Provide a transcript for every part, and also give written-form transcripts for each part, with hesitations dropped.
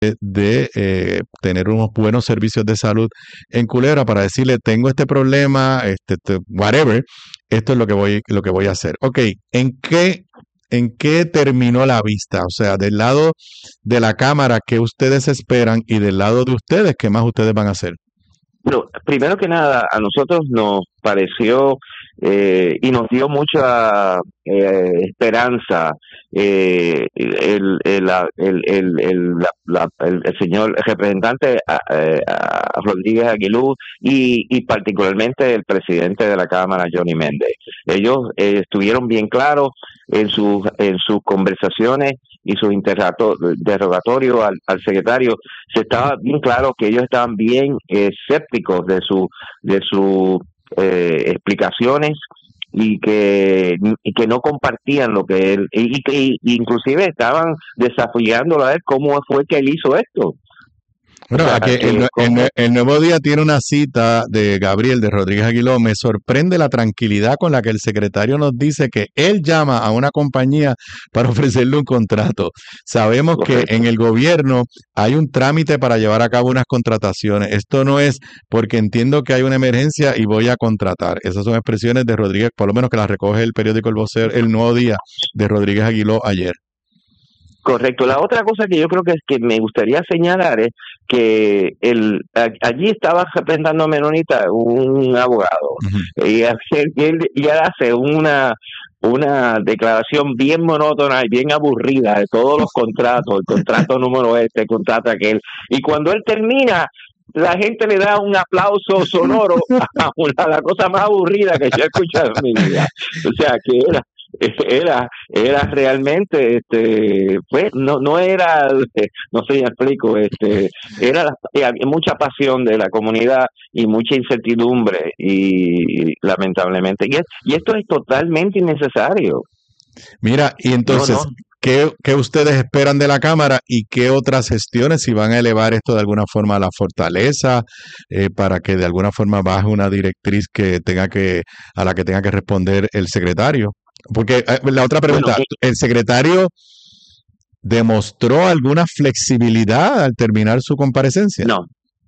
tener unos buenos servicios de salud en Culebra para decirle, tengo este problema, whatever, esto es lo que voy a hacer. Ok, ¿en qué terminó la vista? O sea, del lado de la Cámara, ¿qué ustedes esperan? Y del lado de ustedes, ¿qué más ustedes van a hacer? Bueno, primero que nada, a nosotros nos pareció y nos dio mucha esperanza el señor representante Rodríguez Aguilú y particularmente el presidente de la Cámara, Johnny Méndez. Ellos estuvieron bien claros en sus conversaciones y sus interrogatorios al secretario. Se estaba bien claro que ellos estaban bien escépticos de sus explicaciones y que no compartían lo que él y que inclusive estaban desafiándolo a él cómo fue que él hizo esto. Bueno, O sea, aquí el Nuevo Día tiene una cita de Gabriel de Rodríguez Aguiló. Me sorprende la tranquilidad con la que el secretario nos dice que él llama a una compañía para ofrecerle un contrato. Sabemos que en el gobierno hay un trámite para llevar a cabo unas contrataciones. Esto no es porque entiendo que hay una emergencia y voy a contratar. Esas son expresiones de Rodríguez, por lo menos que las recoge el periódico El Vocero, El Nuevo Día de Rodríguez Aguiló ayer. correcto. La otra cosa que yo creo que me gustaría señalar es que allí estaba representando a Menonita un abogado Ujú. y él hace una declaración bien monótona y bien aburrida de todos los contratos, el contrato número el contrato aquel, y cuando él termina la gente le da un aplauso sonoro a la cosa más aburrida que yo he escuchado en mi vida. O sea, que era realmente pues no era, no sé si me explico, había mucha pasión de la comunidad y mucha incertidumbre y lamentablemente y esto es totalmente innecesario. Mira, y No, entonces, no. ¿qué ustedes esperan de la Cámara y qué otras gestiones, si van a elevar esto de alguna forma a la fortaleza, para que de alguna forma baje una directriz a la que tenga que responder el secretario? Porque la otra Bueno, pregunta, ¿el secretario demostró alguna flexibilidad al terminar su comparecencia? no,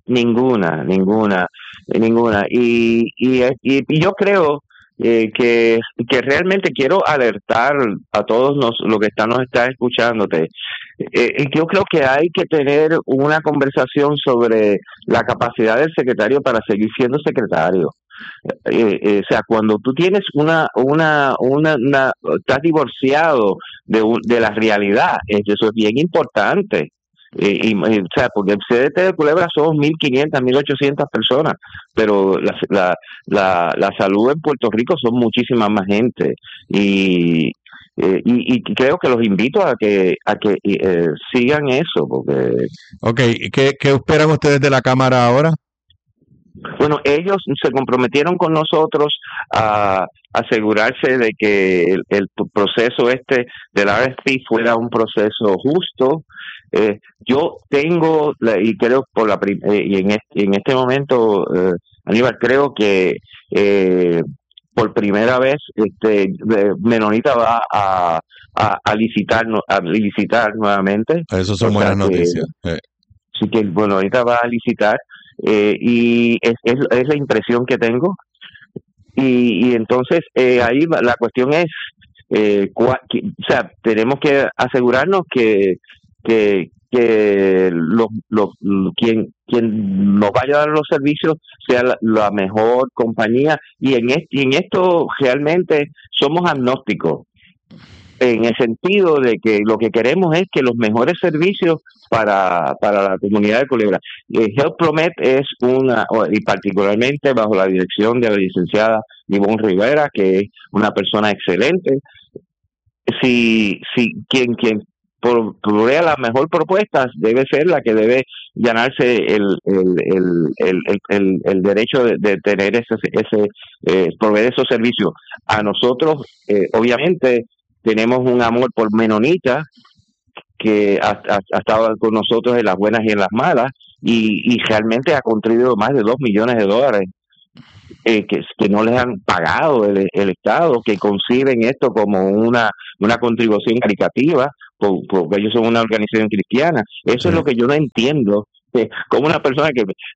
ninguna. Y yo creo que realmente quiero alertar a todos los que nos están escuchándote. Yo creo que hay que tener una conversación sobre la capacidad del secretario para seguir siendo secretario. O sea, cuando tú tienes estás divorciado de la realidad, eso es bien importante. O sea, porque el CDT de Culebra son 1.500, 1.800 personas, pero la salud en Puerto Rico son muchísima más gente. Y creo que los invito a que sigan eso, porque Ok, ¿qué esperan ustedes de la Cámara ahora? bueno, ellos se comprometieron con nosotros a asegurarse de que el proceso del RFP fuera un proceso justo. Yo tengo, y creo y en este momento, Aníbal, creo que por primera vez Menonita va a licitar nuevamente. Eso O son sea buenas que noticias. sí que Menonita va a licitar. Y es la impresión que tengo y entonces ahí la cuestión es o sea, tenemos que asegurarnos que quien nos vaya a dar los servicios sea la mejor compañía y en esto realmente somos agnósticos en el sentido de que lo que queremos es que los mejores servicios para la comunidad de Culebra. Health Promet es y particularmente bajo la dirección de la licenciada Ivonne Rivera, que es una persona excelente. Si quien provea las mejor propuestas debe ser la que debe ganarse el derecho de tener proveer esos servicios. A nosotros, obviamente, tenemos un amor por Menonita, que ha estado con nosotros en las buenas y en las malas, y realmente ha contribuido más de $2 millones que no les han pagado el Estado, que conciben esto como una contribución caritativa, porque ellos son una organización cristiana. Eso es Sí. lo que yo no entiendo. Como una persona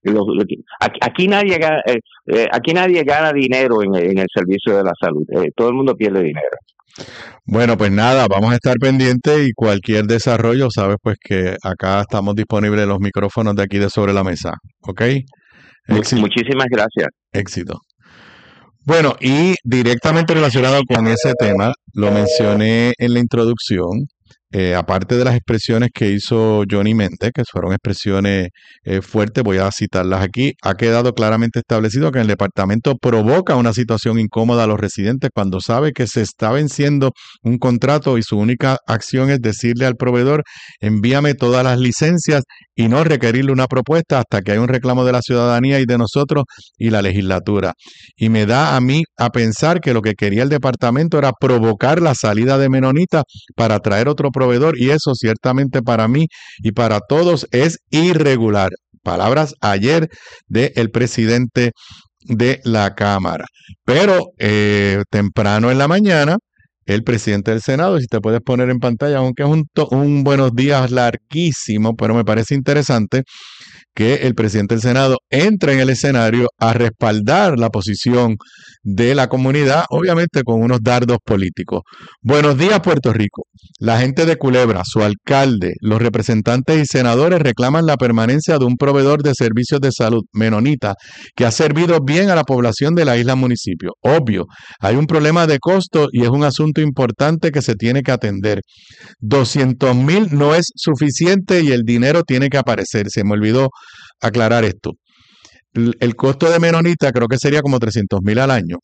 aquí nadie gana dinero en el servicio de la salud. Todo el mundo pierde dinero. Bueno, pues nada, vamos a estar pendientes y cualquier desarrollo, sabes pues que acá estamos disponibles los micrófonos de aquí de Sobre la Mesa, ¿ok? Éxito, Muchísimas gracias. éxito. Bueno, y directamente relacionado con ese tema, lo mencioné en la introducción, aparte de las expresiones que hizo Johnny Mente, que fueron expresiones fuertes, voy a citarlas aquí, ha quedado claramente establecido que el departamento provoca una situación incómoda a los residentes cuando sabe que se está venciendo un contrato y su única acción es decirle al proveedor, envíame todas las licencias y no requerirle una propuesta hasta que hay un reclamo de la ciudadanía y de nosotros y la legislatura. Y me da a mí a pensar que lo que quería el departamento era provocar la salida de Menonita para traer otro proveedor y eso ciertamente para mí y para todos es irregular. Palabras ayer del presidente de la Cámara. Pero temprano en la mañana, el presidente del Senado, si te puedes poner en pantalla, aunque es un buenos días larguísimo, pero me parece interesante que el presidente del Senado entre en el escenario a respaldar la posición de la comunidad, obviamente con unos dardos políticos. Buenos días, Puerto Rico. La gente de Culebra, su alcalde, los representantes y senadores reclaman la permanencia de un proveedor de servicios de salud, Menonita, que ha servido bien a la población de la isla municipio. Obvio, hay un problema de costo y es un asunto importante que se tiene que atender. 200,000 no es suficiente y el dinero tiene que aparecer. Se me olvidó aclarar esto. El costo de Menonita creo que sería como 300,000 al año.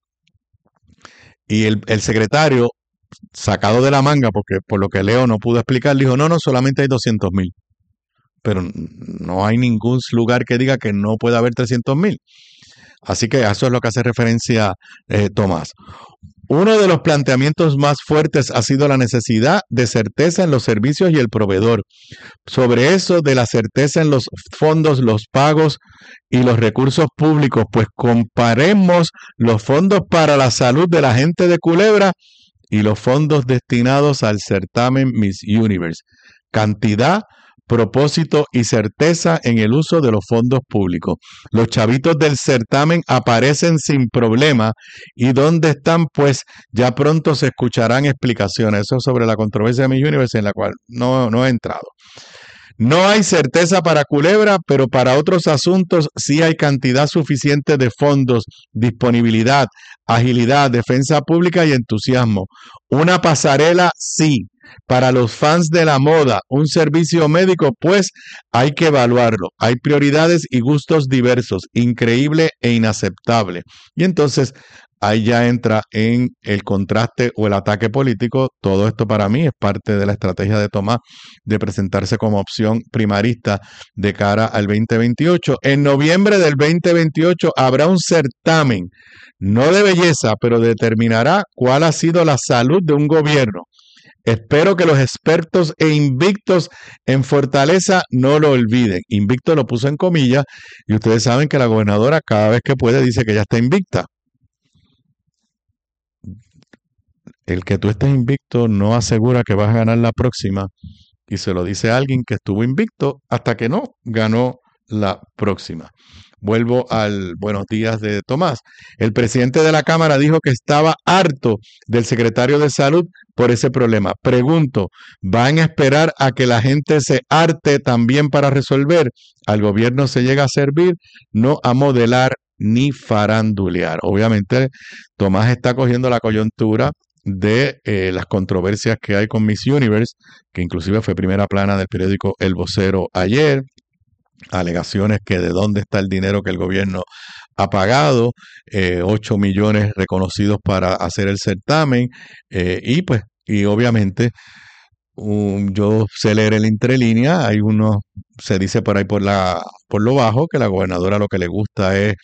Y el secretario, sacado de la manga, porque por lo que leo no pudo explicar, dijo, no, solamente hay 200,000. Pero no hay ningún lugar que diga que no puede haber 300,000. Así que a eso es lo que hace referencia Tomás. Uno de los planteamientos más fuertes ha sido la necesidad de certeza en los servicios y el proveedor. Sobre eso de la certeza en los fondos, los pagos y los recursos públicos, pues comparemos los fondos para la salud de la gente de Culebra y los fondos destinados al certamen Miss Universe. Cantidad, propósito y certeza en el uso de los fondos públicos. Los chavitos del certamen aparecen sin problema y dónde están, pues ya pronto se escucharán explicaciones. Eso sobre la controversia de Miss Universe en la cual no he entrado. No hay certeza para Culebra, pero para otros asuntos sí hay cantidad suficiente de fondos, disponibilidad, agilidad, defensa pública y entusiasmo. Una pasarela sí. Para los fans de la moda, un servicio médico, pues hay que evaluarlo. Hay prioridades y gustos diversos, increíble e inaceptable. Y entonces ahí ya entra en el contraste o el ataque político. Todo esto para mí es parte de la estrategia de Tomás de presentarse como opción primarista de cara al 2028. En noviembre del 2028 habrá un certamen, no de belleza, pero determinará cuál ha sido la salud de un gobierno. Espero que los expertos e invictos en Fortaleza no lo olviden. Invicto lo puso en comillas y ustedes saben que la gobernadora cada vez que puede dice que ya está invicta. El que tú estés invicto no asegura que vas a ganar la próxima y se lo dice a alguien que estuvo invicto hasta que no ganó la próxima. Vuelvo al buenos días de Tomás. El presidente de la Cámara dijo que estaba harto del secretario de Salud por ese problema. Pregunto, ¿van a esperar a que la gente se harte también para resolver? Al gobierno se llega a servir, no a modelar ni farandulear. Obviamente, Tomás está cogiendo la coyuntura de las controversias que hay con Miss Universe, que inclusive fue primera plana del periódico El Vocero ayer, alegaciones que de dónde está el dinero que el gobierno ha pagado, 8 millones reconocidos para hacer el certamen, y obviamente yo sé leer en entrelínea, hay uno, se dice por ahí por lo bajo, que la gobernadora lo que le gusta es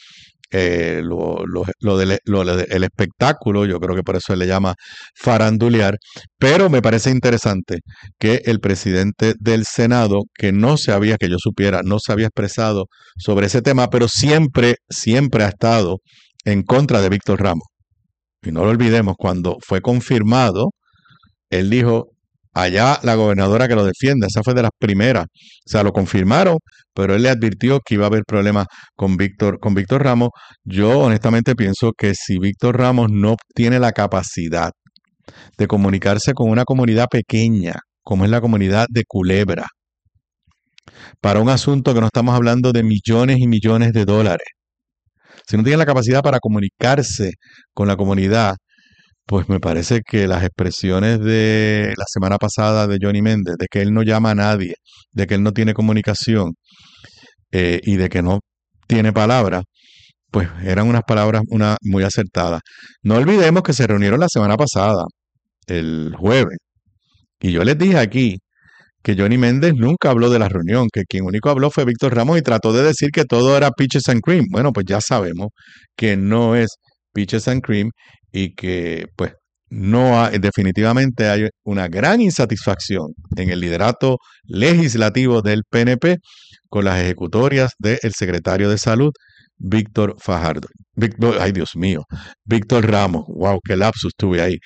el espectáculo, yo creo que por eso se le llama farandulear, pero me parece interesante que el presidente del Senado, que que yo supiera, no se había expresado sobre ese tema, pero siempre ha estado en contra de Víctor Ramos. Y no lo olvidemos, cuando fue confirmado, él dijo, allá la gobernadora que lo defiende, esa fue de las primeras. O sea, lo confirmaron, pero él le advirtió que iba a haber problemas con Víctor Ramos. Yo honestamente pienso que si Víctor Ramos no tiene la capacidad de comunicarse con una comunidad pequeña, como es la comunidad de Culebra, para un asunto que no estamos hablando de millones y millones de dólares, si no tiene la capacidad para comunicarse con la comunidad, pues me parece que las expresiones de la semana pasada de Johnny Méndez, de que él no llama a nadie, de que él no tiene comunicación y de que no tiene palabras, pues eran unas palabras muy acertadas. No olvidemos que se reunieron la semana pasada, el jueves, y yo les dije aquí que Johnny Méndez nunca habló de la reunión, que quien único habló fue Víctor Ramos y trató de decir que todo era peaches and cream. Bueno, pues ya sabemos que no es peaches and cream y que pues no hay, definitivamente hay una gran insatisfacción en el liderato legislativo del PNP con las ejecutorias del secretario de Salud, Víctor Fajardo. Ay, Dios mío, Víctor Ramos. Wow, qué lapsus tuve ahí.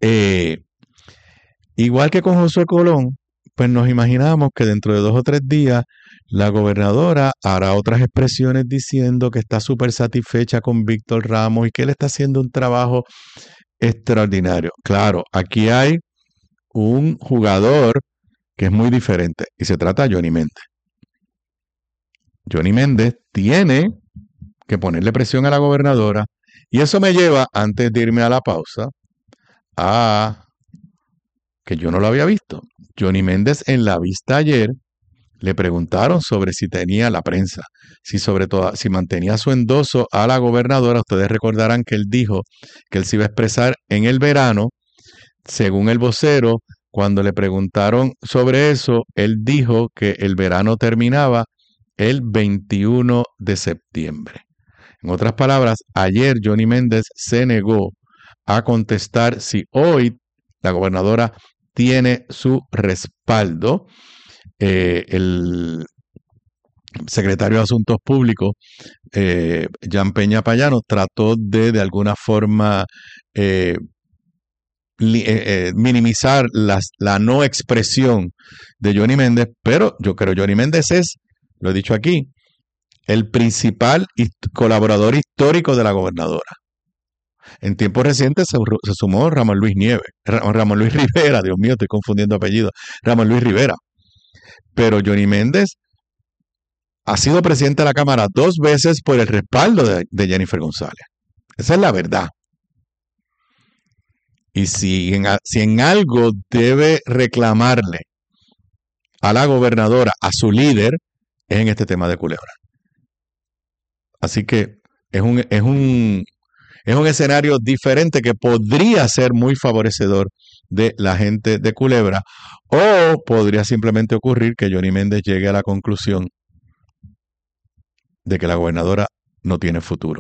Igual que con Josué Colón, pues nos imaginamos que dentro de 2 o 3 días la gobernadora hará otras expresiones diciendo que está súper satisfecha con Víctor Ramos y que él está haciendo un trabajo extraordinario. Claro, aquí hay un jugador que es muy diferente y se trata de Johnny Méndez. Johnny Méndez tiene que ponerle presión a la gobernadora y eso me lleva, antes de irme a la pausa, a que yo no lo había visto. Johnny Méndez en la vista ayer le preguntaron sobre si tenía la prensa, si mantenía su endoso a la gobernadora. Ustedes recordarán que él dijo que él se iba a expresar en el verano. Según el vocero, cuando le preguntaron sobre eso, él dijo que el verano terminaba el 21 de septiembre. En otras palabras, ayer Johnny Méndez se negó a contestar si hoy la gobernadora tiene su respaldo. El secretario de Asuntos Públicos, Jan Peña Payano, trató de alguna forma minimizar la no expresión de Johnny Méndez, pero yo creo que Johnny Méndez es, lo he dicho aquí, el principal colaborador histórico de la gobernadora. En tiempos recientes se sumó Ramón Luis Rivera, Dios mío, estoy confundiendo apellidos, Ramón Luis Rivera. Pero Johnny Méndez ha sido presidente de la Cámara 2 veces por el respaldo de Jennifer González. Esa es la verdad. Y si en algo debe reclamarle a la gobernadora, a su líder, es en este tema de Culebra. Así que es un escenario diferente que podría ser muy favorecedor de la gente de Culebra, o podría simplemente ocurrir que Johnny Méndez llegue a la conclusión de que la gobernadora no tiene futuro.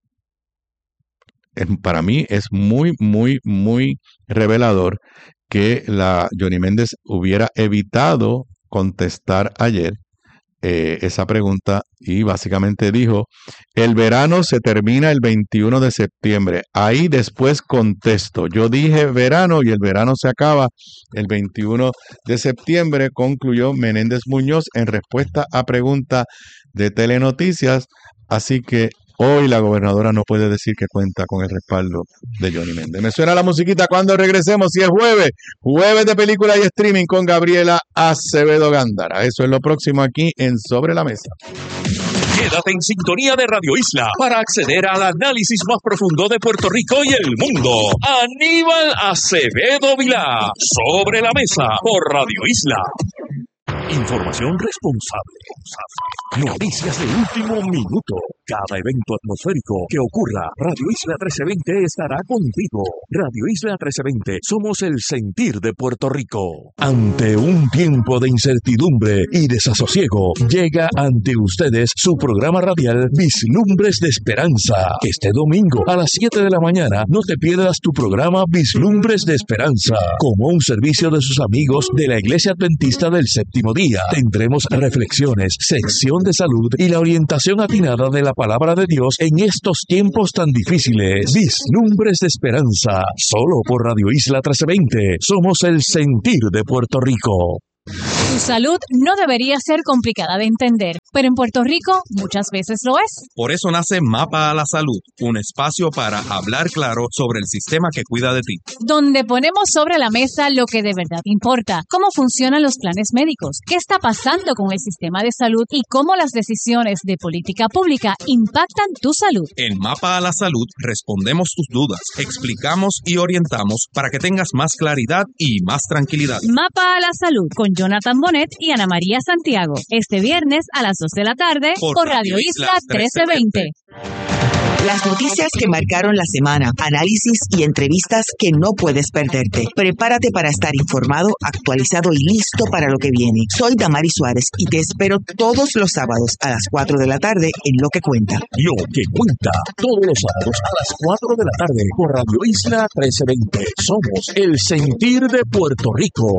Para mí es muy, muy, muy revelador que Johnny Méndez hubiera evitado contestar ayer esa pregunta y básicamente dijo: el verano se termina el 21 de septiembre, ahí después contesto. Yo dije verano y el verano se acaba el 21 de septiembre, concluyó Menéndez Muñoz en respuesta a pregunta de Telenoticias. Así que hoy la gobernadora no puede decir que cuenta con el respaldo de Johnny Méndez. Me suena la musiquita cuando regresemos, si es jueves de película y streaming con Gabriela Acevedo Gándara. Eso es lo próximo aquí en Sobre la Mesa. Quédate en sintonía de Radio Isla para acceder al análisis más profundo de Puerto Rico y el mundo. Aníbal Acevedo Vilá, Sobre la Mesa por Radio Isla. Información responsable. Noticias de último minuto. Cada evento atmosférico que ocurra, Radio Isla 1320 estará contigo. Radio Isla 1320, somos el sentir de Puerto Rico. Ante un tiempo de incertidumbre y desasosiego, llega ante ustedes su programa radial Vislumbres de Esperanza. Este domingo a las 7 de la mañana no te pierdas tu programa Vislumbres de Esperanza, como un servicio de sus amigos de la Iglesia Adventista del Séptimo Día. día. Tendremos reflexiones, sección de salud y la orientación atinada de la palabra de Dios en estos tiempos tan difíciles. Vislumbres de esperanza, solo por Radio Isla 1320. Somos el sentir de Puerto Rico. Tu salud no debería ser complicada de entender, pero en Puerto Rico muchas veces lo es. Por eso nace Mapa a la Salud, un espacio para hablar claro sobre el sistema que cuida de ti. Donde ponemos sobre la mesa lo que de verdad importa, cómo funcionan los planes médicos, qué está pasando con el sistema de salud y cómo las decisiones de política pública impactan tu salud. En Mapa a la Salud respondemos tus dudas, explicamos y orientamos para que tengas más claridad y más tranquilidad. Mapa a la Salud con Jonathan Bonet y Ana María Santiago. Este viernes a las 2 de la tarde por Radio Isla 1320. Las noticias que marcaron la semana, análisis y entrevistas que no puedes perderte. Prepárate para estar informado, actualizado y listo para lo que viene. Soy Damari Suárez y te espero todos los sábados a las 4 de la tarde en Lo que Cuenta. Lo que cuenta, todos los sábados a las 4 de la tarde por Radio Isla 1320. Somos el sentir de Puerto Rico.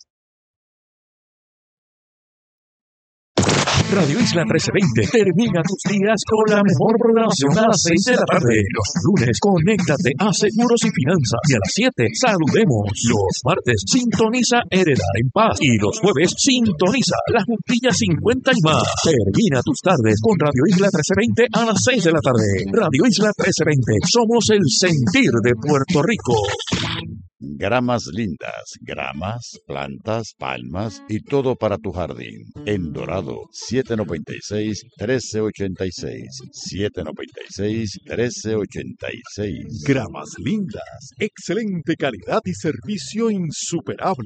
Radio Isla 1320 termina tus días con la mejor programación a las 6 de la tarde. Los lunes, conéctate a Seguros y Finanzas. Y a las 7, saludemos. Los martes, sintoniza Heredar en Paz. Y los jueves, sintoniza La Juntilla 50 y más. Termina tus tardes con Radio Isla 1320 a las 6 de la tarde. Radio Isla 1320. Somos el sentir de Puerto Rico. Gramas lindas, gramas, plantas, palmas y todo para tu jardín. En Dorado, 796-1386. 796-1386. Gramas lindas, excelente calidad y servicio insuperable.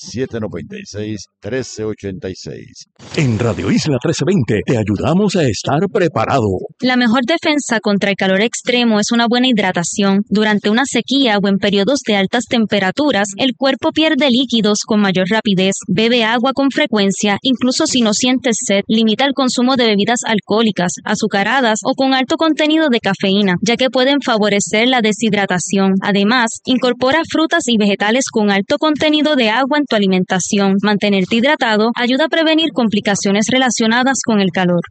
796-1386. En Radio Isla 1320 te ayudamos a estar preparado. La mejor defensa contra el calor extremo es una buena hidratación. Durante una sequía o en periodos de altas temperaturas, el cuerpo pierde líquidos con mayor rapidez. Bebe agua con frecuencia, incluso si no sientes sed. Limita el consumo de bebidas alcohólicas, azucaradas o con alto contenido de cafeína, ya que pueden favorecer la deshidratación. Además, incorpora frutas y vegetales con alto contenido de agua en tu alimentación. Mantenerte hidratado ayuda a prevenir complicaciones relacionadas con el calor.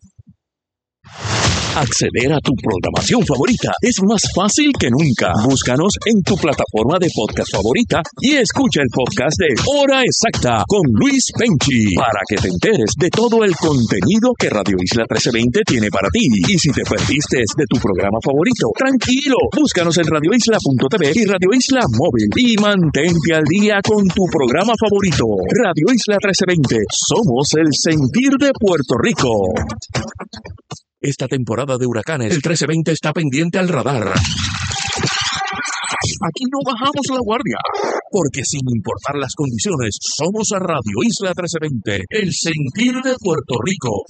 Acceder a tu programación favorita es más fácil que nunca. Búscanos en tu plataforma de podcast favorita y escucha el podcast de Hora Exacta con Luis Penchi para que te enteres de todo el contenido que Radio Isla 1320 tiene para ti. Y si te perdiste de tu programa favorito, tranquilo, búscanos en radioisla.tv y Radio Isla Móvil y mantente al día con tu programa favorito. Radio Isla 1320, somos el sentir de Puerto Rico. Esta temporada de huracanes, el 1320 está pendiente al radar. Aquí no bajamos la guardia, porque sin importar las condiciones, somos a Radio Isla 1320, el sentir de Puerto Rico.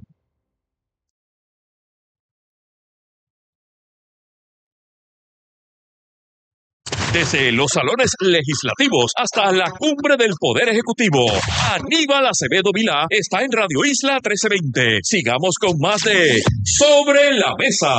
Desde los salones legislativos hasta la cumbre del Poder Ejecutivo, Aníbal Acevedo Vilá está en Radio Isla 1320. Sigamos con más de Sobre la Mesa.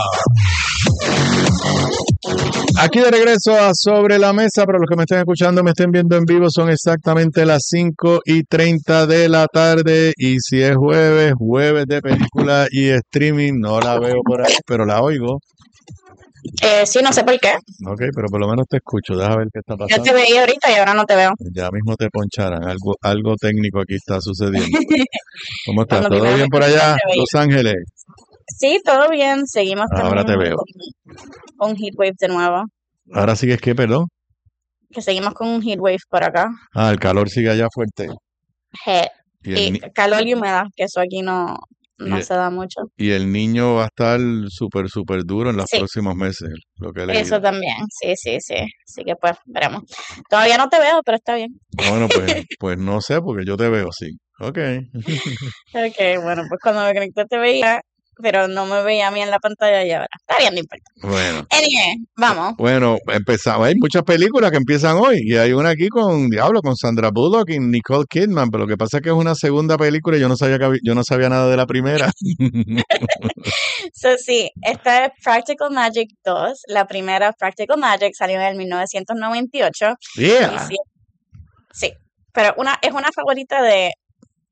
Aquí de regreso a Sobre la Mesa. Para los que me estén escuchando, me estén viendo en vivo, son exactamente las 5:30 de la tarde. Y si es jueves, jueves de película y streaming, no la veo por ahí, pero la oigo. Sí, no sé por qué. Ok, pero por lo menos te escucho. Deja ver qué está Yo pasando. te veía ahorita y ahora no te veo. Ya mismo te poncharán. Algo técnico aquí está sucediendo. ¿Cómo estás? Cuando ¿Todo primero bien por me allá? te veía. Los Ángeles. Sí, todo bien. Seguimos Ahora te también veo. con un heatwave de nuevo. Ahora sí que es que, perdón. Que seguimos con un heatwave por acá. El calor sigue allá fuerte. Y el, Y ni- calor y humedad, que eso aquí no y, se da mucho. y el niño va a estar súper, súper duro en los Sí, próximos meses, lo que he eso leído. también. Sí, sí, sí. Así que pues, veremos. Todavía no te veo, pero está bien. Bueno, pues no sé, porque yo te veo, sí. Ok. Ok, bueno, pues cuando me conecté te veía, pero no me veía a mí en la pantalla y ahora. Está bien, no importa. Bueno. Anyway, vamos. Bueno, empezamos. Hay muchas películas que empiezan hoy y hay una aquí con Sandra Bullock y Nicole Kidman, pero lo que pasa es que es una segunda película y yo no sabía nada de la primera. So, sí, esta es Practical Magic 2. La primera Practical Magic salió en el 1998. Y Yeah. sí, sí, pero es una favorita de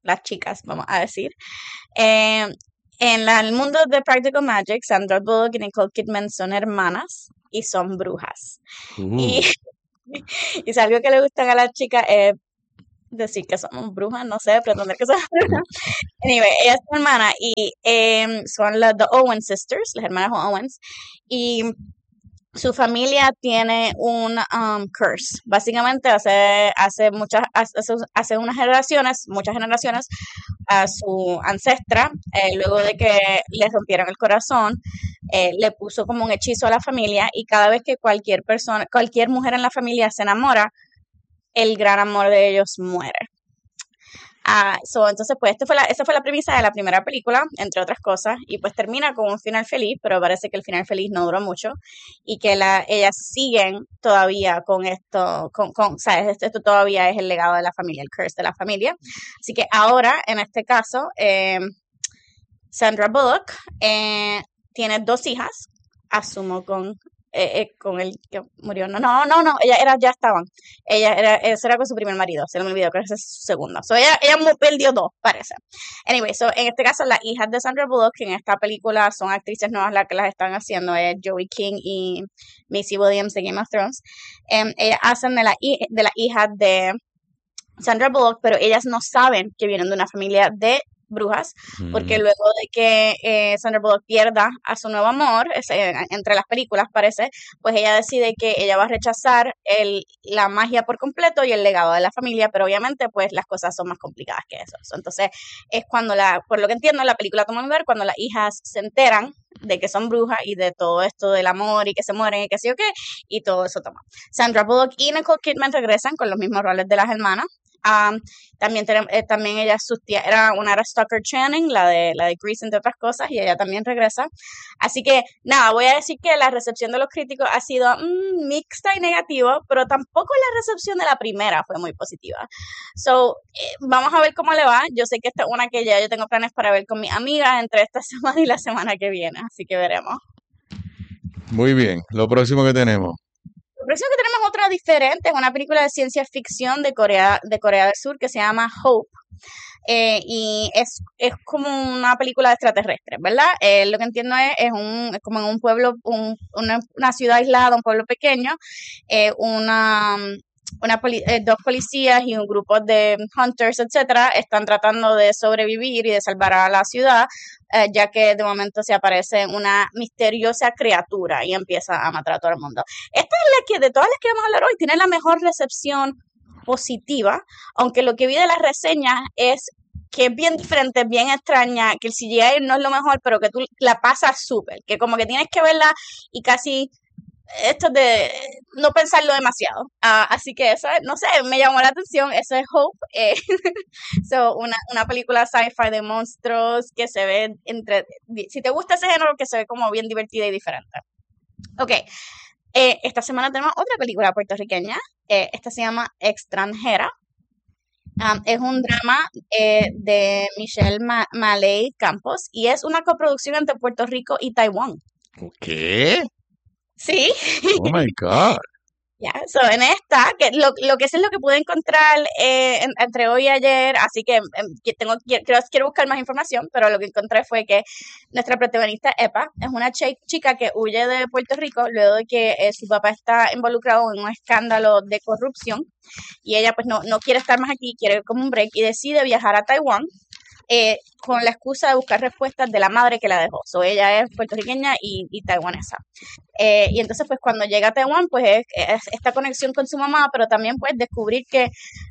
las chicas, vamos a decir. En el mundo de Practical Magic, Sandra Bullock y Nicole Kidman son hermanas y son brujas. Y si algo que le gustan a las chicas es decir que somos brujas, no sé, pretender que somos brujas. Anyway, ellas son hermanas y son las The Owen Sisters, las hermanas Owens, y su familia tiene un curse. Básicamente hace unas generaciones, muchas generaciones, a su ancestra, luego de que le rompieron el corazón, le puso como un hechizo a la familia, y cada vez que cualquier mujer en la familia se enamora, el gran amor de ellos muere. Entonces, pues, esa fue la premisa de la primera película, entre otras cosas, y pues termina con un final feliz, pero parece que el final feliz no duró mucho, y que ellas siguen todavía con esto, ¿sabes? Esto todavía es el legado de la familia, el curse de la familia. Así que ahora, en este caso, Sandra Bullock tiene 2 hijas, asumo con el que murió. No, ya estaban. Eso era con su primer marido, se me olvidó, creo que ese es su segundo. Ella perdió 2, parece. Anyway, en este caso, las hijas de Sandra Bullock, que en esta película son actrices nuevas las que las están haciendo, es Joey King y Maisie Williams de Game of Thrones. Ellas hacen de la hija de Sandra Bullock, pero ellas no saben que vienen de una familia de brujas, porque luego de que Sandra Bullock pierda a su nuevo amor, entre las películas parece, pues ella decide que ella va a rechazar la magia por completo y el legado de la familia, pero obviamente pues las cosas son más complicadas que eso. Entonces es cuando por lo que entiendo, la película toma lugar cuando las hijas se enteran de que son brujas y de todo esto del amor y que se mueren y que sí o qué, y todo eso toma. Sandra Bullock y Nicole Kidman regresan con los mismos roles de las hermanas. También ella, su tía, era Stockard Channing, la de Grease, entre otras cosas, y ella también regresa. Así que, nada, voy a decir que la recepción de los críticos ha sido mixta y negativa, pero tampoco la recepción de la primera fue muy positiva. Vamos a ver cómo le va. Yo sé que esta es una que ya yo tengo planes para ver con mis amigas entre esta semana y la semana que viene, así que veremos. Muy bien, lo próximo que tenemos. Lo próximo que tenemos otra diferente, es una película de ciencia ficción de Corea del Sur que se llama Hope. Y es como una película de extraterrestres, ¿verdad? Lo que entiendo es como en un pueblo, una ciudad aislada, un pueblo pequeño, 2 policías y un grupo de hunters, etcétera, están tratando de sobrevivir y de salvar a la ciudad, ya que de momento se aparece una misteriosa criatura y empieza a matar a todo el mundo. Esta es la que, de todas las que vamos a hablar hoy, tiene la mejor recepción positiva, aunque lo que vi de las reseñas es que es bien diferente, bien extraña, que el CGI no es lo mejor, pero que tú la pasas súper, que como que tienes que verla y casi esto de no pensarlo demasiado. Así que eso, no sé, me llamó la atención. Eso es Hope. Una película sci-fi de monstruos que se ve si te gusta ese género, que se ve como bien divertida y diferente. Ok. Esta semana tenemos otra película puertorriqueña. Esta se llama Extranjera. Es un drama de Michelle Maley Campos y es una coproducción entre Puerto Rico y Taiwán. ¿Qué? Sí. Oh my God. En esta, que lo que sé es lo que pude encontrar entre hoy y ayer, así que quiero buscar más información, pero lo que encontré fue que nuestra protagonista, Epa, es una chica que huye de Puerto Rico luego de que su papá está involucrado en un escándalo de corrupción, y ella pues no quiere estar más aquí, quiere como un break, y decide viajar a Taiwán, con la excusa de buscar respuestas de la madre que la dejó. Ella es puertorriqueña y taiwanesa. Y entonces, pues, cuando llega a Taiwán, pues, es esta conexión con su mamá, pero también, pues, descubrir que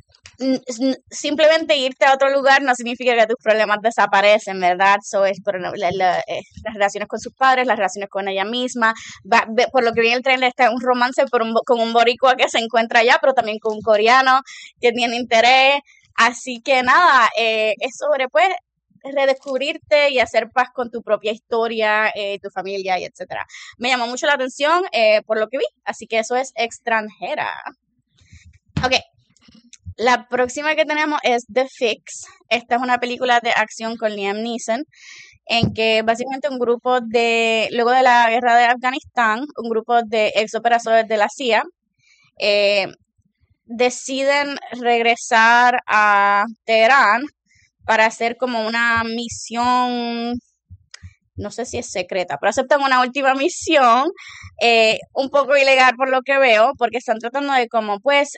simplemente irte a otro lugar no significa que tus problemas desaparecen, ¿verdad? Es por las relaciones con sus padres, las relaciones con ella misma. Por lo que vi en el trailer, está un romance con un boricua que se encuentra allá, pero también con un coreano que tiene interés. Así que nada, es sobre pues redescubrirte y hacer paz con tu propia historia, tu familia y etcétera. Me llamó mucho la atención por lo que vi, así que eso es Extranjera. Ok, la próxima que tenemos es The Fix. Esta es una película de acción con Liam Neeson, en que básicamente luego de la guerra de Afganistán, un grupo de ex operadores de la CIA deciden regresar a Teherán para hacer como una misión, no sé si es secreta, pero aceptan una última misión, un poco ilegal por lo que veo, porque están tratando de como pues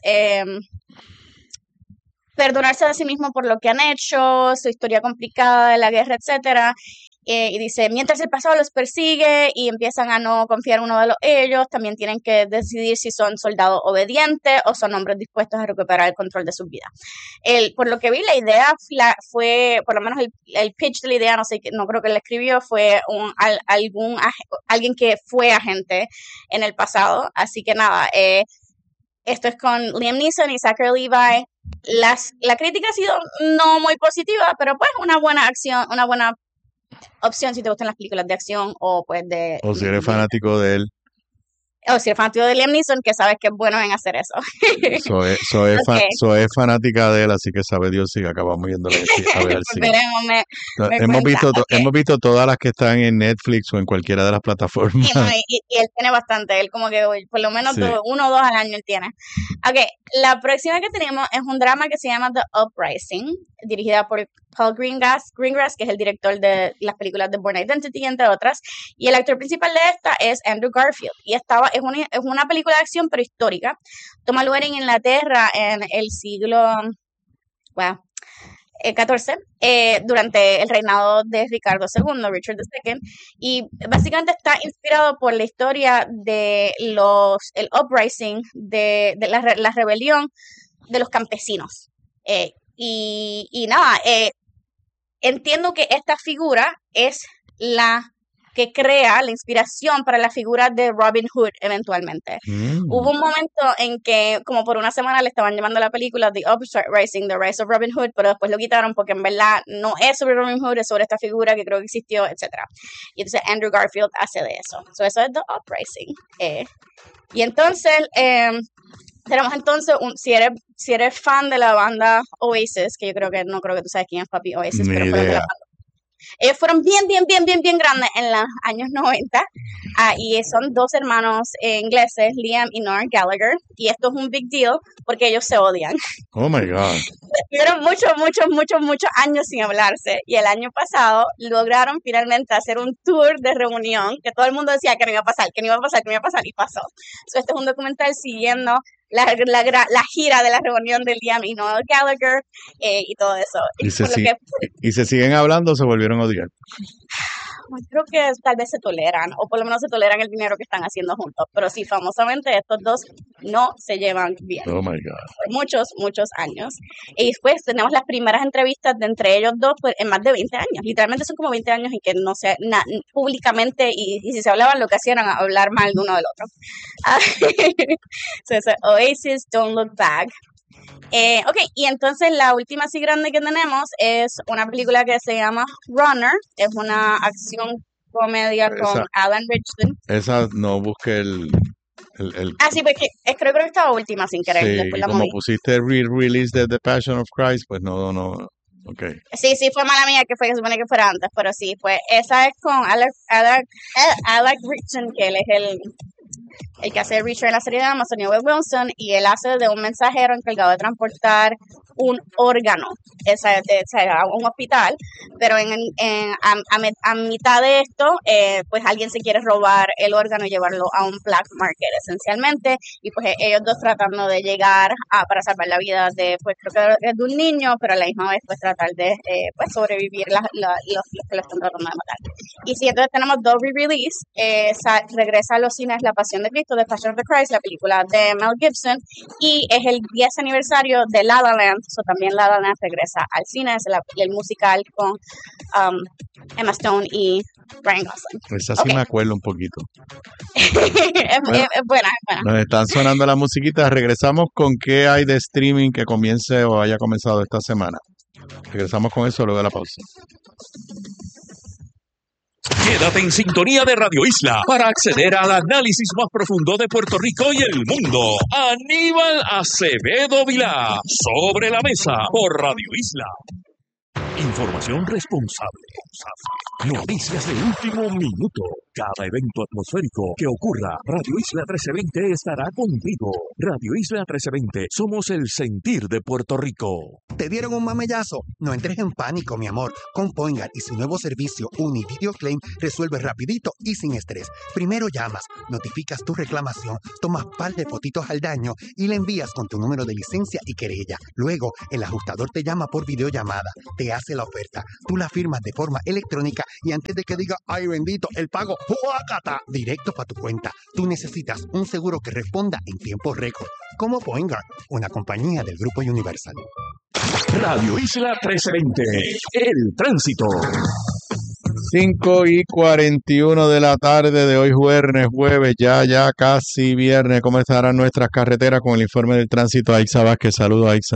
perdonarse a sí mismo por lo que han hecho, su historia complicada de la guerra, etcétera. Y dice, mientras el pasado los persigue y empiezan a no confiar uno de ellos, también tienen que decidir si son soldados obedientes o son hombres dispuestos a recuperar el control de su vida. Por lo que vi, la idea fue, por lo menos el pitch de la idea, no creo que la escribió, fue alguien que fue agente en el pasado. Así que nada, esto es con Liam Neeson y Zachary Levi. La crítica ha sido no muy positiva, pero pues una buena opción si te gustan las películas de acción o pues de... O si eres fanático de él. O si eres fanático de Liam Neeson, que sabes que es bueno en hacer eso. Soy fanática de él, así que sabe Dios si acabamos viéndole a ver el cine. Hemos visto todas las que están en Netflix o en cualquiera de las plataformas. Y él tiene bastante, él como que por lo menos 1 o 2 al año él tiene. Ok, la próxima que tenemos es un drama que se llama The Uprising, dirigida por Paul Greengrass, que es el director de las películas de Born Identity, entre otras, y el actor principal de esta es Andrew Garfield, y es una película de acción pero histórica. Toma lugar en Inglaterra en el siglo XIV, durante el reinado de Ricardo II, Richard II, y básicamente está inspirado por la historia de el uprising, de la rebelión de los campesinos. Y nada, entiendo que esta figura es la que crea la inspiración para la figura de Robin Hood eventualmente. Hubo un momento en que como por una semana le estaban llamando la película The Uprising, The Rise of Robin Hood, pero después lo quitaron porque en verdad no es sobre Robin Hood, es sobre esta figura que creo que existió, etc. Y entonces Andrew Garfield hace de eso. So, eso es The Uprising. Y entonces... tenemos entonces, si eres fan de la banda Oasis, que no creo que tú sabes quién es papi Oasis, pero fue de la banda. Ellos fueron bien grandes en los años 90, y son 2 hermanos ingleses, Liam y Noel Gallagher, y esto es un big deal porque ellos se odian. Oh my God. Estuvieron muchos años sin hablarse, y el año pasado lograron finalmente hacer un tour de reunión que todo el mundo decía que no iba a pasar, y pasó. So, este es un documental siguiendo la gira de la reunión de Liam y Noel Gallagher, y todo eso. Y se siguen hablando, se volvieron a odiar. Creo que tal vez se toleran, o por lo menos se toleran el dinero que están haciendo juntos, pero sí, famosamente estos dos no se llevan bien. Oh my God. Por muchos años. Y después tenemos las primeras entrevistas de entre ellos dos en más de 20 años. Literalmente son como 20 años y que no se públicamente, y si se hablaban, lo que hacían era hablar mal de uno del otro. So, Oasis, Don't Look Back. Ok, y entonces la última así grande que tenemos es una película que se llama Runner. Es una acción comedia con Alan Ritchson. Esa no busqué el sí, porque creo que estaba última sin querer. Sí, después la como moví. pusiste re-release de The Passion of Christ, pues no, okay. Sí, fue mala mía que se supone que fuera antes, pero sí, pues esa es con Alec Ritchson, que él es el que hace Richard en la serie de Amazon, Webb Wilson, y él hace de un mensajero encargado de transportar un órgano a un hospital, pero a mitad de esto, pues alguien se quiere robar el órgano y llevarlo a un black market, esencialmente, y pues ellos dos tratando de llegar para salvar la vida de, pues creo que es de un niño, pero a la misma vez pues tratar de pues sobrevivir los que lo están tratando de matar. Y si entonces tenemos 2 re-release, regresa a los cines La Pasión de Cristo, The Passion of the Christ, la película de Mel Gibson, y es el 10 aniversario de La La Land, también La La Land regresa al cine, es el musical con Emma Stone y Ryan Gosling. Esa sí me acuerdo un poquito. es buena. Nos están sonando la musiquita. Regresamos con qué hay de streaming que comience o haya comenzado esta semana. Regresamos con eso luego de la pausa. Quédate en sintonía de Radio Isla para acceder al análisis más profundo de Puerto Rico y el mundo. Aníbal Acevedo Vilá, Sobre la Mesa, por Radio Isla. Información responsable. Noticias de último minuto. cada evento atmosférico que ocurra, Radio Isla 1320 estará contigo. Radio Isla 1320, somos el sentir de Puerto Rico. ¿Te dieron un mamellazo? No entres en pánico, mi amor. Con Poingar y su nuevo servicio Univideo Claim resuelve rapidito y sin estrés. Primero llamas, notificas tu reclamación, tomas par de fotitos al daño y le envías con tu número de licencia y querella. Luego, el ajustador te llama por videollamada, te hace la oferta, tú la firmas de forma electrónica y antes de que diga, ¡ay bendito!, el pago, ¡juácata!, directo para tu cuenta. Tú necesitas un seguro que responda en tiempo récord. Como Poingar, una compañía del Grupo Universal. Radio Isla 1320, el tránsito. 5:41 de la tarde de hoy jueves, ya casi viernes. ¿Cómo estarán nuestras carreteras? Con el informe del tránsito, Aixa Vázquez. Saludos, Aixa.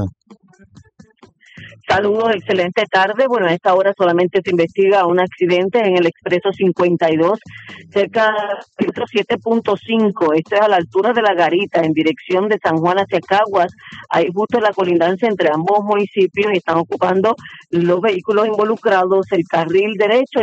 Saludos, excelente tarde. Bueno, a esta hora solamente se investiga un accidente en el Expreso 52, cerca del kilómetro 7.5. Esto es a la altura de La Garita, en dirección de San Juan hacia Caguas. Hay justo la colindancia entre ambos municipios y están ocupando los vehículos involucrados el carril derecho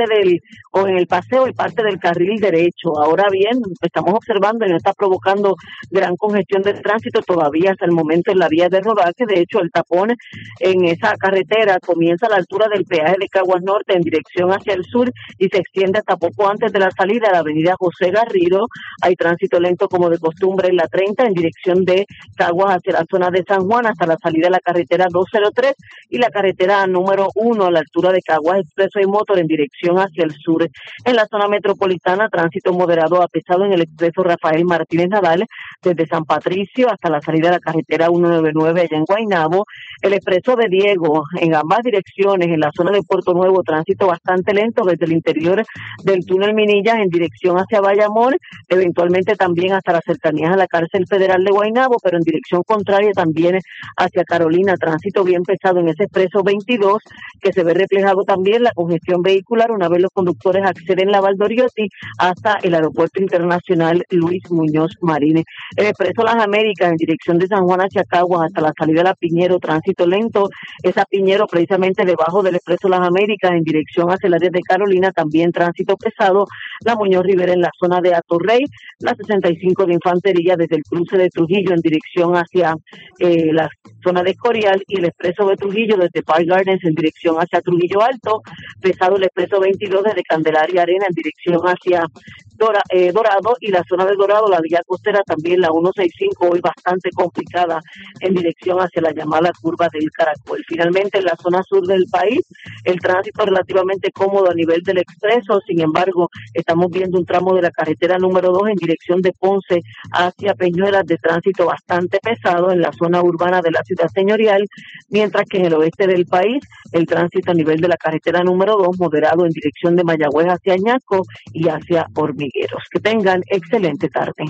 en el paseo y parte del carril derecho. Ahora bien, estamos observando y no está provocando gran congestión de tránsito todavía hasta el momento en la vía de rodaje. De hecho, el tapón en esa carretera comienza a la altura del peaje de Caguas Norte en dirección hacia el sur y se extiende hasta poco antes de la salida a la avenida José Garrido. Hay tránsito lento como de costumbre en la 30 en dirección de Caguas hacia la zona de San Juan hasta la salida de la carretera 203 y la carretera número 1 a la altura de Caguas Expreso y Motor en dirección hacia el sur. En la zona metropolitana, tránsito moderado a pesado en el expreso Rafael Martínez Nadal desde San Patricio hasta la salida de la carretera 199 allá en Guaynabo. El expreso de Diego en ambas direcciones, en la zona de Puerto Nuevo, tránsito bastante lento desde el interior del túnel Minillas en dirección hacia Bayamón, eventualmente también hasta las cercanías a la cárcel federal de Guaynabo, pero en dirección contraria también hacia Carolina, tránsito bien pesado en ese expreso 22, que se ve reflejado también la congestión vehicular una vez los conductores acceden a Valdoriotti hasta el aeropuerto internacional Luis Muñoz Marín. El expreso Las Américas en dirección de San Juan hacia Caguas hasta la salida de la Piñero, tránsito lento. Esa Piñero precisamente debajo del expreso Las Américas en dirección hacia el área de Carolina, también tránsito pesado. La Muñoz Rivera en la zona de Atorrey, la 65 de Infantería desde el cruce de Trujillo en dirección hacia la zona de Escorial y el expreso de Trujillo desde Park Gardens en dirección hacia Trujillo Alto, pesado el expreso 22 desde Candelaria Arena en dirección hacia Dorado y la zona de Dorado, la vía costera también la 165 hoy bastante complicada en dirección hacia la llamada curva del Caracol. Finalmente en la zona sur del país el tránsito relativamente cómodo a nivel del expreso, sin embargo estamos viendo un tramo de la carretera número 2 en dirección de Ponce hacia Peñuelas de tránsito bastante pesado en la zona urbana de la ciudad señorial, mientras que en el oeste del país el tránsito a nivel de la carretera número 2 moderado en dirección de Mayagüez hacia Añasco y hacia Hormigueros. Que tengan excelente tarde.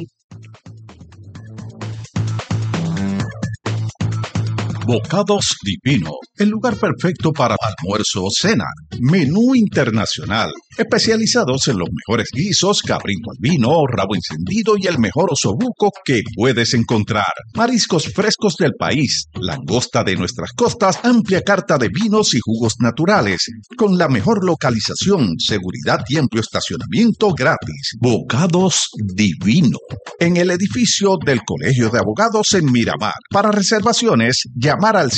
Bocados Divino, el lugar perfecto para almuerzo o cena. Menú internacional, especializados en los mejores guisos, cabrito al vino, rabo encendido y el mejor osobuco que puedes encontrar. Mariscos frescos del país, langosta de nuestras costas, amplia carta de vinos y jugos naturales, con la mejor localización, seguridad y amplio estacionamiento gratis. Bocados Divino, en el edificio del Colegio de Abogados en Miramar. Para reservaciones, llamar al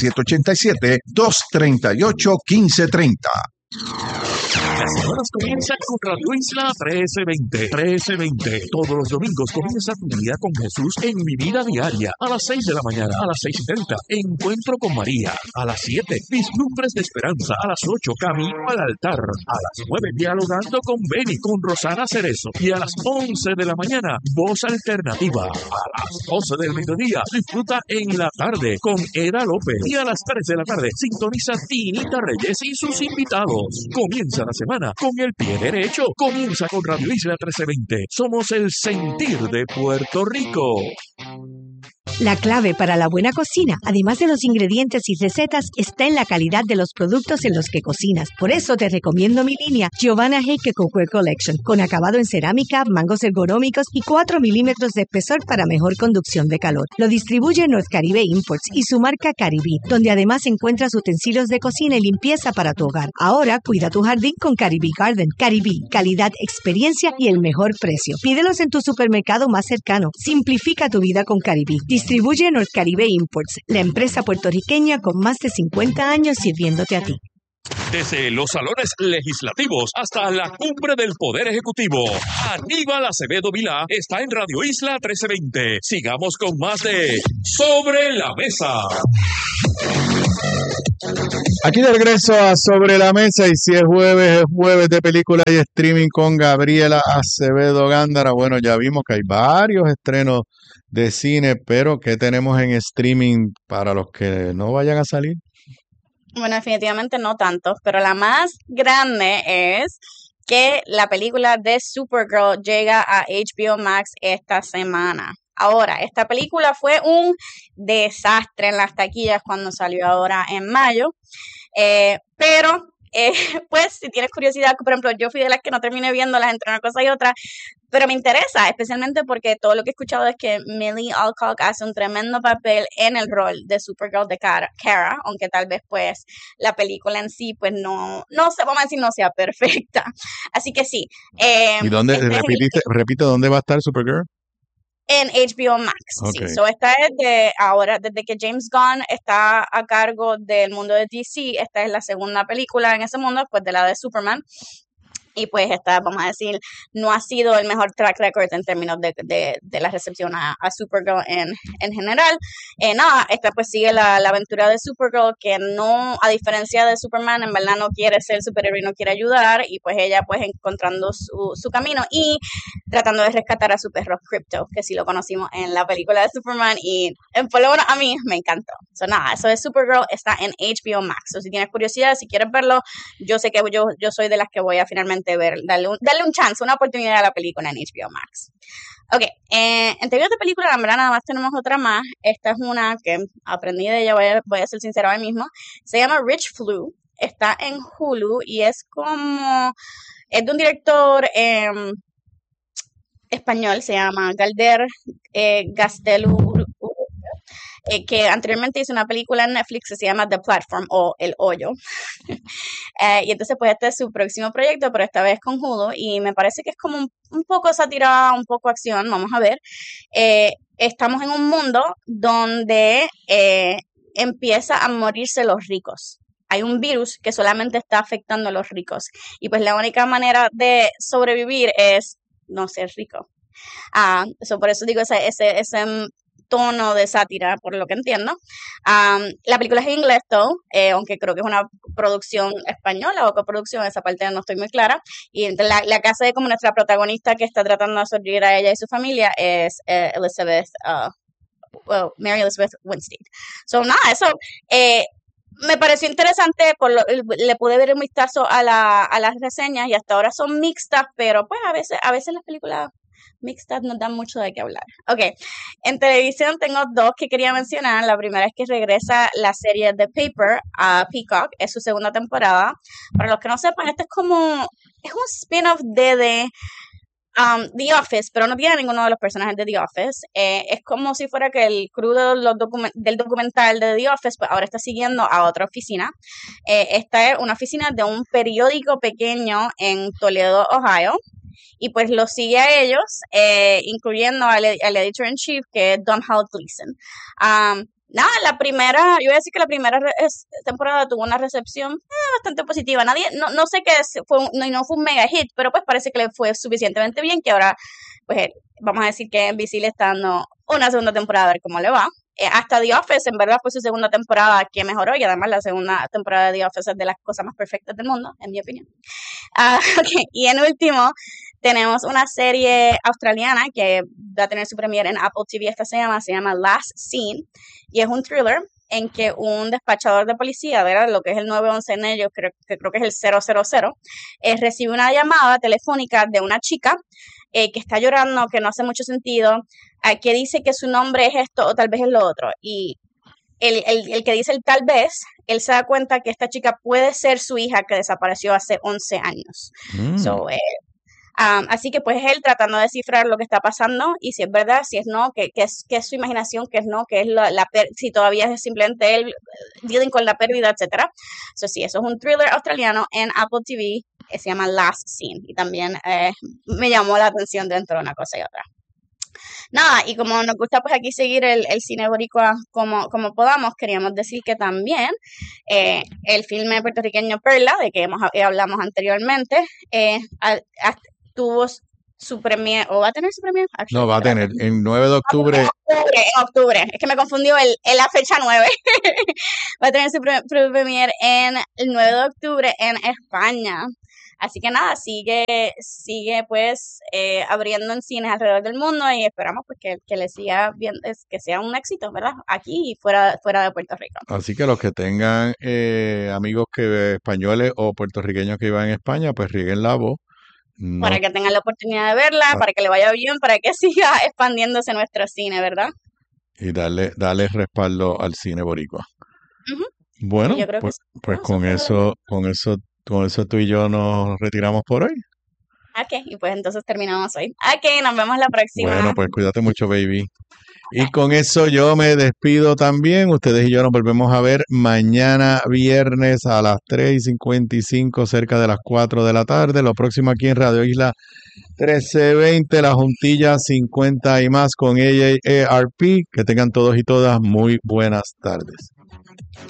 787-238-1530. Las semanas comienzan con Radio Isla 1320. Todos los domingos comienza tu día con Jesús en Mi Vida Diaria. A las 6 de la mañana, a las 6:30. Encuentro con María. A las 7, Vislumbres de Esperanza. A las 8, Camino al Altar. A las 9, Dialogando con Beni, con Rosana Cerezo. Y a las 11 de la mañana, Voz Alternativa. A las 12 del mediodía, disfruta en la tarde con Eda López. Y a las 3 de la tarde, sintoniza Tinita Reyes y sus invitados. Comienza la semana con el pie derecho. Comienza con Radio Isla 1320. Somos el sentir de Puerto Rico. La clave para la buena cocina, además de los ingredientes y recetas, está en la calidad de los productos en los que cocinas. Por eso te recomiendo mi línea Giovanna Heike Cookware Collection, con acabado en cerámica, mangos ergonómicos y 4 milímetros de espesor para mejor conducción de calor. Lo distribuye North Caribe Imports y su marca Caribe, donde además encuentras utensilios de cocina y limpieza para tu hogar. Ahora cuida tu jardín con Caribe Garden. Caribe, calidad, experiencia y el mejor precio. Pídelos en tu supermercado más cercano. Simplifica tu vida con Caribe. Distribuye North Caribe Imports, la empresa puertorriqueña con más de 50 años sirviéndote a ti. Desde los salones legislativos hasta la cumbre del Poder Ejecutivo, Aníbal Acevedo Vilá está en Radio Isla 1320. Sigamos con más de Sobre la Mesa. Aquí de regreso a Sobre la Mesa, y si es jueves de película y streaming con Gabriela Acevedo Gándara. Bueno, ya vimos que hay varios estrenos de cine, pero ¿qué tenemos en streaming para los que no vayan a salir? Bueno, definitivamente no tantos, pero la más grande es que la película de Supergirl llega a HBO Max esta semana. Ahora, esta película fue un desastre en las taquillas cuando salió ahora en mayo, pero pues si tienes curiosidad, por ejemplo, yo fui de las que no terminé viéndolas entre una cosa y otra, pero me interesa, especialmente porque todo lo que he escuchado es que Millie Alcock hace un tremendo papel en el rol de Supergirl de Kara, aunque tal vez pues la película en sí pues no sé, vamos a decir, no sea perfecta. Así que sí. ¿Y dónde, repite, dónde va a estar Supergirl? En HBO Max, okay. Sí. So esta es de ahora, desde que James Gunn está a cargo del mundo de DC, esta es la segunda película en ese mundo, después de la de Superman. Y pues esta, vamos a decir, no ha sido el mejor track record en términos de la recepción a Supergirl en general. Nada, esta pues sigue la aventura de Supergirl, que no, a diferencia de Superman, en verdad no quiere ser superhéroe y no quiere ayudar, y pues ella pues encontrando su camino y tratando de rescatar a su perro Crypto, que sí lo conocimos en la película de Superman, y por lo menos a mí me encantó. So nada, eso de Supergirl está en HBO Max. So si tienes curiosidad, si quieres verlo, yo sé que yo soy de las que voy a finalmente ver, darle un chance, una oportunidad a la película en HBO Max. Ok, en términos de película, en verdad nada más tenemos otra más. Esta es una que aprendí de ella, voy a ser sincera hoy mismo. Se llama Rich Flew, está en Hulu y es de un director español, se llama Galder Gaztelu, que anteriormente hizo una película en Netflix que se llama The Platform o El Hoyo. Y entonces pues este es su próximo proyecto, pero esta vez con Hulu, y me parece que es como un poco sátira, un poco acción, vamos a ver. Estamos en un mundo donde empieza a morirse los ricos. Hay un virus que solamente está afectando a los ricos, y pues la única manera de sobrevivir es no ser rico. Por eso digo ese tono de sátira, por lo que entiendo. La película es en inglés, aunque creo que es una producción española o coproducción, esa parte no estoy muy clara. Y la que hace como nuestra protagonista, que está tratando de sobrevivir a ella y su familia, es Mary Elizabeth Winstead. So nada, eso me pareció interesante, le pude ver un vistazo a las reseñas y hasta ahora son mixtas, pero pues a veces las películas mixtas nos dan mucho de qué hablar. Ok, en televisión tengo dos que quería mencionar. La primera es que regresa la serie The Paper a Peacock, es su segunda temporada. Para los que no sepan, es un spin-off de The Office, pero no tiene ninguno de los personajes de The Office. Es como si fuera que el crew del documental de The Office pues ahora está siguiendo a otra oficina. Esta es una oficina de un periódico pequeño en Toledo, Ohio. Y pues lo sigue a ellos, incluyendo al editor-in-chief, que es Domhnall Gleeson. Nada, yo voy a decir que la primera temporada tuvo una recepción bastante positiva. No sé qué no fue un mega hit, pero pues parece que le fue suficientemente bien que ahora, pues vamos a decir que NBC le está dando una segunda temporada a ver cómo le va. Hasta The Office, en verdad, fue su segunda temporada que mejoró, y además la segunda temporada de The Office es de las cosas más perfectas del mundo, en mi opinión. Okay. Y en último, tenemos una serie australiana que va a tener su premiere en Apple TV. Esta se llama Last Scene, y es un thriller en que un despachador de policía, ¿verdad? Lo que es el 911 en ellos, creo que es el 000, recibe una llamada telefónica de una chica que está llorando, que no hace mucho sentido, que dice que su nombre es esto o tal vez es lo otro. Y el que dice el tal vez, él se da cuenta que esta chica puede ser su hija que desapareció hace 11 años. So, así que pues él tratando de descifrar lo que está pasando y si es verdad, si es no, que es su imaginación, que es no, que es si todavía es simplemente él dealing con la pérdida, etcétera. So, sí, eso es un thriller australiano en Apple TV que se llama Last Scene y también me llamó la atención dentro de una cosa y otra. Nada, y como nos gusta pues aquí seguir el cine boricua como podamos, queríamos decir que también el filme puertorriqueño Perla, de que hablamos anteriormente, tuvo su premier, ¿o va a tener su premier? No, va a tener, el 9 de octubre. En octubre, es que me confundió la fecha 9. Va a tener su premier en el 9 de octubre en España. Así que nada, sigue pues abriendo en cines alrededor del mundo y esperamos pues que le siga bien, que sea un éxito, ¿verdad? Aquí y fuera de Puerto Rico. Así que los que tengan amigos españoles o puertorriqueños que iban en España, pues rieguen la voz. Para que tengan la oportunidad de verla, para que le vaya bien, para que siga expandiéndose nuestro cine, ¿verdad? Y darle respaldo al cine boricua. Bueno, pues con eso tú y yo nos retiramos por hoy. Ok, y pues entonces terminamos hoy. Ok, nos vemos la próxima. Bueno, pues cuídate mucho, baby. Y con eso yo me despido también. Ustedes y yo nos volvemos a ver mañana viernes a las 3:55, cerca de las 4 de la tarde. Lo próximo aquí en Radio Isla 1320, la juntilla 50 y más con AARP. Que tengan todos y todas muy buenas tardes.